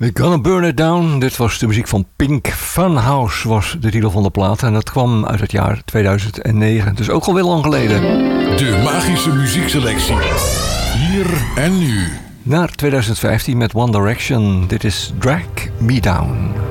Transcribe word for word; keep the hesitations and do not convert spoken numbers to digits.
We're Gonna Burn It Down. Dit was de muziek van Pink. Funhouse was de titel van de plaat. En dat kwam uit het jaar tweeduizend negen. Dus ook alweer lang geleden. De magische muziekselectie. Hier en nu. Naar tweeduizend vijftien met One Direction. Dit is Drag Me Down.